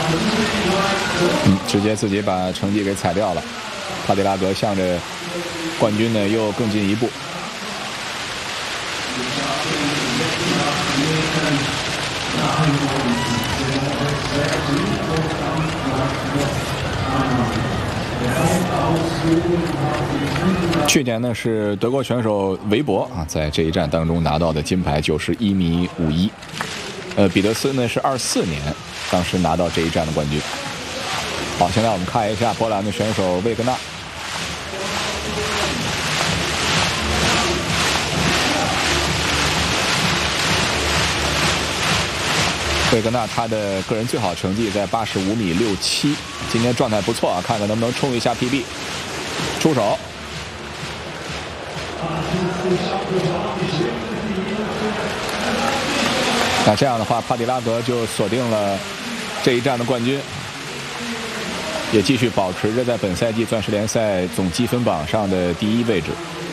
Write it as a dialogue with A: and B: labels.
A: 直接自己把成绩给踩掉了。帕迪拉格向着冠军呢又更进一步。去年呢是德国选手韦伯啊，在这一战当中拿到的金牌91.51米。彼得斯呢是24年，当时拿到这一战的冠军。好，现在我们看一下波兰的选手魏格纳。魏格纳他的个人最好成绩在85.67米，今天状态不错啊，看看能不能冲一下 PB。出手。那这样的话，帕迪拉格就锁定了这一战的冠军，也继续保持着在本赛季钻石联赛总积分榜上的第1位置。